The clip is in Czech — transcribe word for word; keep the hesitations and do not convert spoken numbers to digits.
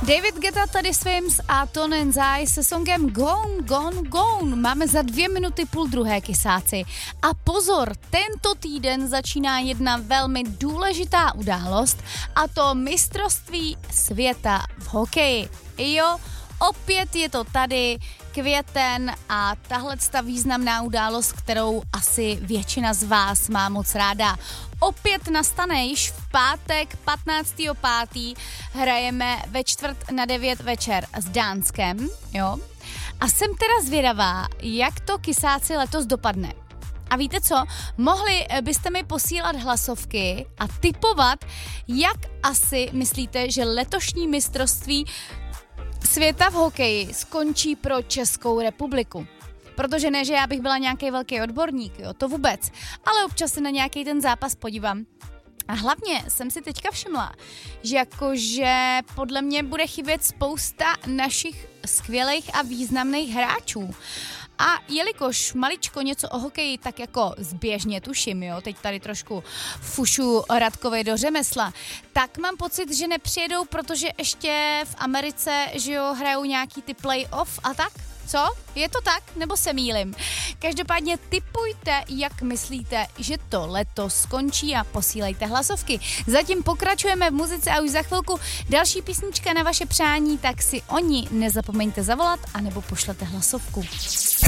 David Guetta tady Swims a Tone and Zai se songem Gone, Gone, Gone. Máme za dvě minuty půl druhé, kysáci. A pozor, tento týden začíná jedna velmi důležitá událost, a to mistrovství světa v hokeji. Jo, opět je to tady, květen, a tahle ta významná událost, kterou asi většina z vás má moc ráda, opět nastane již v pátek patnáctého pátého Hrajeme ve čtvrt na devět večer s Dánskem, jo. A jsem teda zvědavá, jak to, kysáci, letos dopadne. A víte co? Mohli byste mi posílat hlasovky a tipovat, jak asi myslíte, že letošní mistrovství světa v hokeji skončí pro Českou republiku. Protože ne, že já bych byla nějaký velký odborník, jo, to vůbec, ale občas se na nějaký ten zápas podívám. A hlavně jsem si teďka všimla, že jakože podle mě bude chybět spousta našich skvělých a významných hráčů. A jelikož maličko něco o hokeji tak jako zběžně tuším, jo, teď tady trošku fušu Radkovi do řemesla, tak mám pocit, že nepřijedou, protože ještě v Americe, že jo, hrajou nějaký ty play-off a tak. Co? Je to tak? Nebo se mýlim? Každopádně tipujte, jak myslíte, že to letos skončí, a posílejte hlasovky. Zatím pokračujeme v muzice a už za chvilku další písnička na vaše přání, tak si o ní nezapomeňte zavolat anebo pošlete hlasovku.